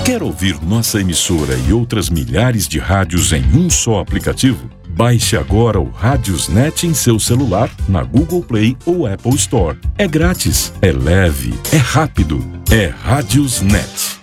Quer ouvir nossa emissora e outras milhares de rádios em um só aplicativo? Baixe agora o Radiosnet em seu celular, na Google Play ou Apple Store. É grátis, é leve, é rápido, é Radiosnet.